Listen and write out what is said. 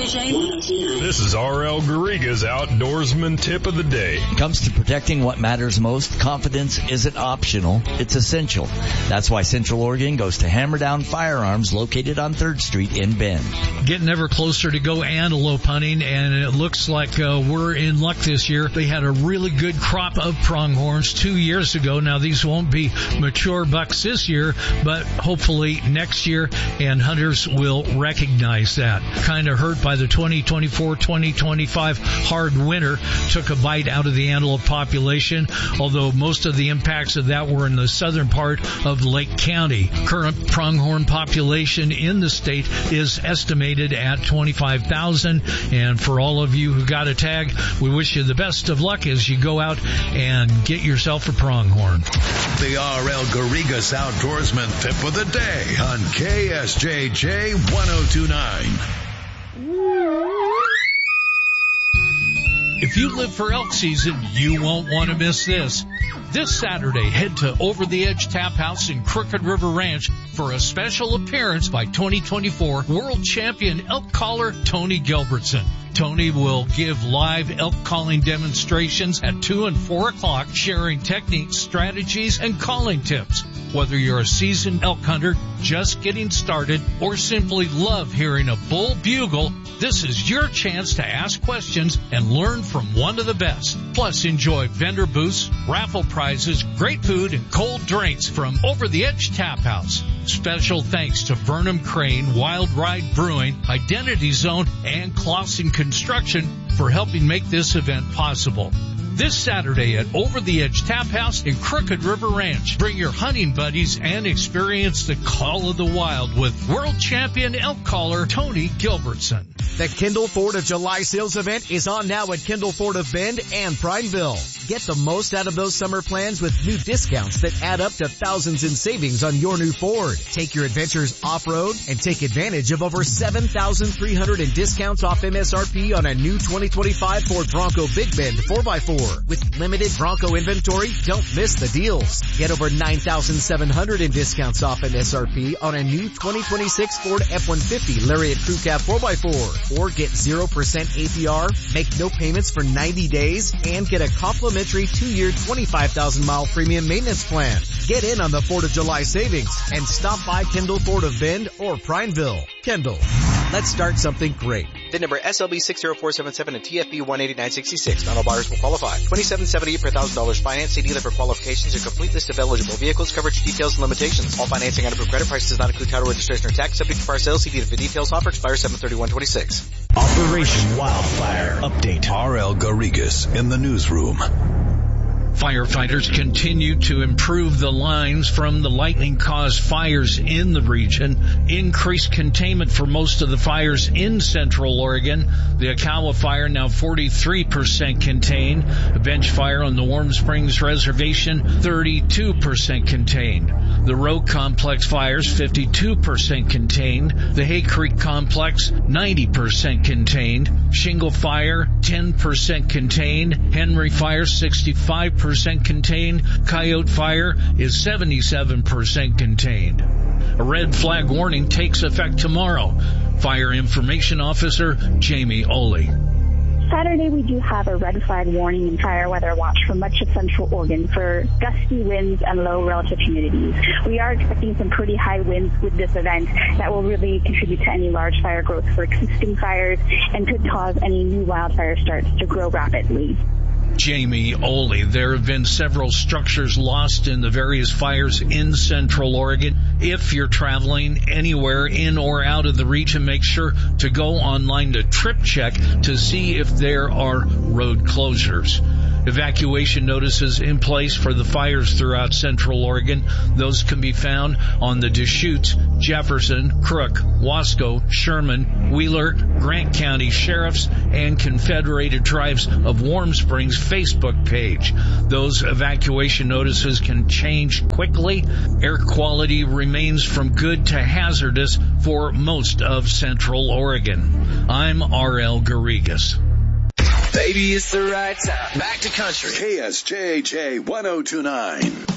KSJJ 102.9. This is R.L. Garriga's Outdoorsman Tip of the Day. When it comes to protecting what matters most, confidence isn't optional, it's essential. That's why Central Oregon goes to Hammerdown Firearms, located on 3rd Street in Bend. Getting ever closer to go antelope hunting, and it looks like we're in luck this year. They had a really good crop of pronghorns 2 years ago. Now, these won't be mature bucks this year, but hopefully next year, and hunters will recognize that. Kind of hurt by the 2024-2025 hard winter, took a bite out of the antelope population, although most of the impacts of that were in the southern part of Lake County. Current pronghorn population in the state is estimated at 25,000, and for all of you who got a tag, we wish you the best of luck as you go out and get yourself a pronghorn. The R.L. Garriga's Outdoorsman Tip of the Day on KSJJ 102.9. If you live for elk season, you won't want to miss this. This Saturday, head to Over the Edge Tap House in Crooked River Ranch for a special appearance by 2024 World Champion Elk Caller Tony Gilbertson. Tony will give live elk calling demonstrations at 2 and 4 o'clock, sharing techniques, strategies, and calling tips. Whether you're a seasoned elk hunter, just getting started, or simply love hearing a bull bugle, this is your chance to ask questions and learn from one of the best. Plus, enjoy vendor booths, raffle prizes, great food, and cold drinks from Over the Edge Tap House. Special thanks to Burnham Crane, Wild Ride Brewing, Identity Zone, and Clausen Construction for helping make this event possible. This Saturday at Over the Edge Tap House in Crooked River Ranch. Bring your hunting buddies and experience the call of the wild with world champion elk caller Tony Gilbertson. The Kindle 4th of July sales event is on now at Kindle Ford of Bend and Prineville. Get the most out of those summer plans with new discounts that add up to thousands in savings on your new Ford. Take your adventures off-road and take advantage of over $7,300 in discounts off MSRP on a new 2025 Ford Bronco Big Bend 4x4. With limited Bronco inventory, don't miss the deals. Get over $9,700 in discounts off MSRP on a new 2026 Ford F-150 Lariat Crew Cab 4x4. Or get 0% APR, make no payments for 90 days, and get a complimentary 2-year 25,000-mile premium maintenance plan. Get in on the 4th of July savings and stop by Kindle Ford of Bend or Prineville. Kendall, let's start something great. VIN number SLB 60477 and TFB 18966. Not all buyers will qualify. $27.78 per $1,000 finance. See dealer for qualifications and complete list of eligible vehicles, coverage details, and limitations. All financing on approved credit price does not include title, registration, or tax. Subject to fire sales. See dealer for details. Offer expires 7/31/26. Operation Wildfire Update. R.L. Garrigas in the newsroom. Firefighters continue to improve the lines from the lightning-caused fires in the region. Increased containment for most of the fires in Central Oregon. The Akawa fire now 43% contained. A bench fire on the Warm Springs Reservation, 32% contained. The Roe Complex fires, 52% contained. The Hay Creek Complex, 90% contained. Shingle fire, 10% contained. Henry fire, 65% contained. Coyote fire is 77% contained. A red flag warning takes effect tomorrow. Fire Information Officer Jamie Oley. Saturday, we do have a red flag warning and fire weather watch for much of Central Oregon for gusty winds and low relative humidities. We are expecting some pretty high winds with this event that will really contribute to any large fire growth for existing fires and could cause any new wildfire starts to grow rapidly. Jamie Oley. There have been several structures lost in the various fires in Central Oregon. If you're traveling anywhere in or out of the region, make sure to go online to Trip Check to see if there are road closures. Evacuation notices in place for the fires throughout Central Oregon. Those can be found on the Deschutes, Jefferson, Crook, Wasco, Sherman, Wheeler, Grant County Sheriff's, and Confederated Tribes of Warm Springs Facebook page. Those evacuation notices can change quickly. Air quality remains from good to hazardous for most of Central Oregon. I'm R.L. Garrigas. Baby, it's the right time. Back to country. KSJJ 102.9.